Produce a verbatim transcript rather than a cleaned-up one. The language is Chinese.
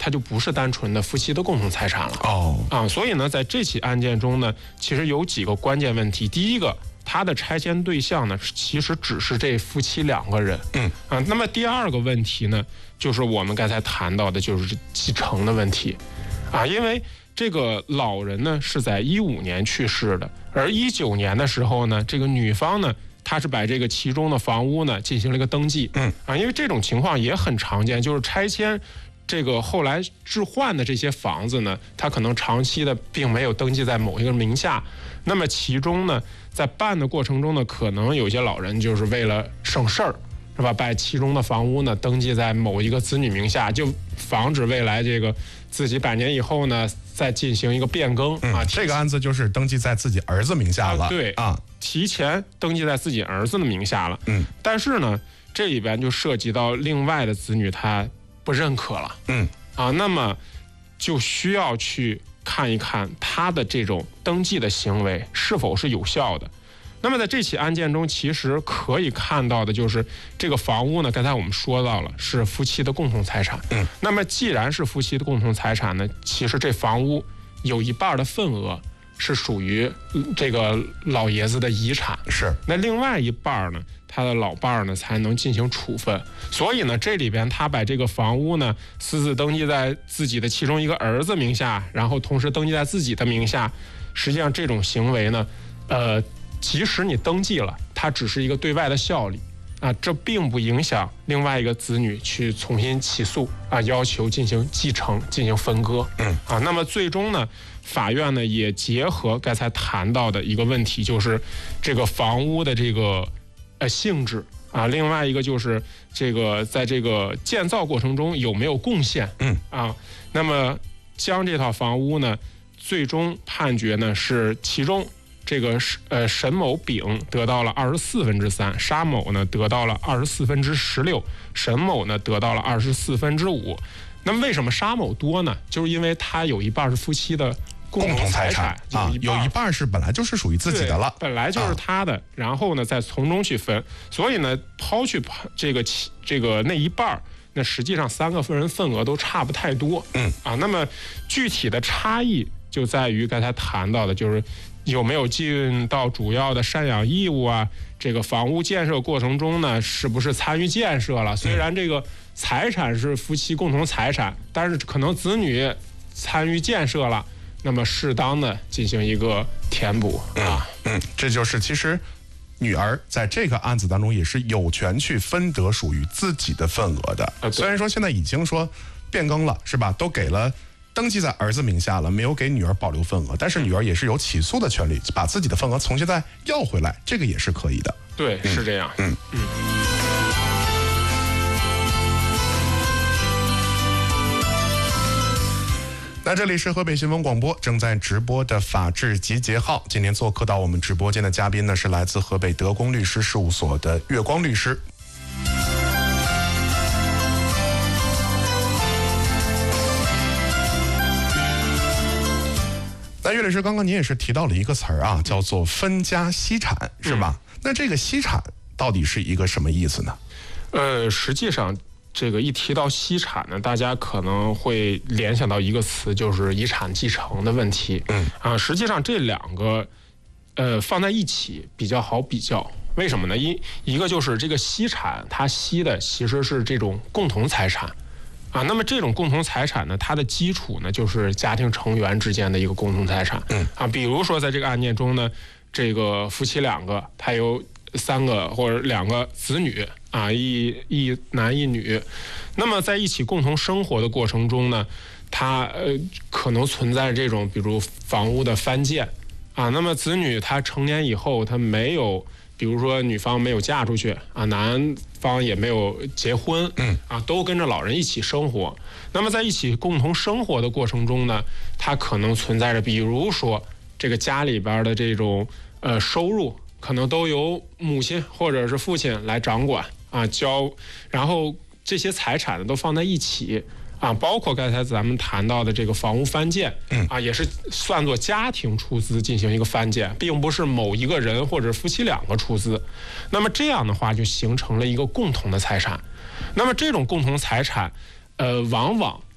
它就不是单纯的夫妻的共同财产了。 哦， 啊，所以呢，在这起案件中呢，其实有几个关键问题。第一个，他的拆迁对象呢，其实只是这夫妻两个人。 嗯啊，那么第二个问题呢，就是我们刚才谈到的，就是继承的问题。啊，因为这个老人呢是在一五年去世的，而一九年的时候呢，这个女方呢，她是把这个其中的房屋呢进行了一个登记。 嗯啊，因为这种情况也很常见，就是拆迁。这个后来置换的这些房子呢，它可能长期的并没有登记在某一个名下。那么其中呢，在办的过程中呢，可能有些老人就是为了省事儿，是吧？把其中的房屋呢登记在某一个子女名下，就防止未来这个自己百年以后呢再进行一个变更。 嗯、 啊。 这个案子就是登记在自己儿子名下了。 啊对啊， 提前登记在自己儿子的名下了。 嗯， 但是呢，这里边就涉及到另外的子女他不认可了。 嗯啊，那么就需要去看一看他的这种登记的行为是否是有效的。那么在这起案件中，其实可以看到的就是这个房屋呢，刚才我们说到了是夫妻的共同财产。 嗯， 那么既然是夫妻的共同财产呢，其实这房屋有一半的份额是属于这个老爷子的遗产。 是， 那另外一半呢，他的老伴儿呢才能进行处分。所以呢，这里边他把这个房屋呢私自登记在自己的其中一个儿子名下，然后同时登记在自己的名下，实际上这种行为呢，呃，即使你登记了，它只是一个对外的效力啊，这并不影响另外一个子女去重新起诉啊，要求进行继承、进行分割。 嗯啊，那么最终呢，法院呢也结合刚才谈到的一个问题，就是这个房屋的这个呃性质啊，另外一个就是这个在这个建造过程中有没有贡献。 嗯啊，那么将这套房屋呢，最终判决呢是其中这个呃沈某丙得到了二十四分之三，沙某呢得到了二十四分之十六，沈某呢得到了二十四分之五。那么为什么沙某多呢？就是因为他有一半是夫妻的共同财产啊，有一半是本来就是属于自己的了， 本来就是他的，啊、然后呢再从中去分。所以呢，抛去这个这个那一半，那实际上三个人份额都差不太多。 嗯啊，那么具体的差异就在于刚才谈到的，就是有没有尽到主要的赡养义务啊？这个房屋建设过程中呢，是不是参与建设了？虽然这个财产是夫妻共同财产，但是可能子女参与建设了，那么适当的进行一个填补啊。 嗯，这就是其实女儿在这个案子当中也是有权去分得属于自己的份额的。 呃、 虽然说现在已经说变更了，是吧？都给了。登记在儿子名下了，没有给女儿保留份额，但是女儿也是有起诉的权利，把自己的份额重新再要回来，这个也是可以的。 对，嗯、是这样。 嗯嗯。那这里是河北新闻广播正在直播的法治集结号，今天做客到我们直播间的嘉宾呢是来自河北德公律师事务所的月光律师。那岳律师，刚刚您也是提到了一个词儿啊，叫做分家析产，是吧？嗯、那这个析产到底是一个什么意思呢？ 呃，实际上，这个一提到析产呢，大家可能会联想到一个词，就是遗产继承的问题。 嗯啊，实际上这两个，呃，放在一起比较好比较。为什么呢？一一个就是这个析产，它析的其实是这种共同财产。啊，那么这种共同财产呢，它的基础呢就是家庭成员之间的一个共同财产。 嗯啊，比如说在这个案件中呢，这个夫妻两个，他有三个或者两个子女啊，一一男一女，那么在一起共同生活的过程中呢，他呃可能存在这种比如房屋的翻建啊，那么子女他成年以后他没有。比如说女方没有嫁出去啊，男方也没有结婚， 嗯啊，都跟着老人一起生活。那么在一起共同生活的过程中呢，他可能存在着，比如说这个家里边的这种呃收入，可能都由母亲或者是父亲来掌管啊，交，然后这些财产都放在一起。啊，包括刚才咱们谈到的这个房屋翻建， 嗯啊，也是算作家庭出资进行一个翻建，并不是某一个人或者夫妻两个出资。那么这样的话，就形成了一个共同的财产。那么这种共同财产，呃，往往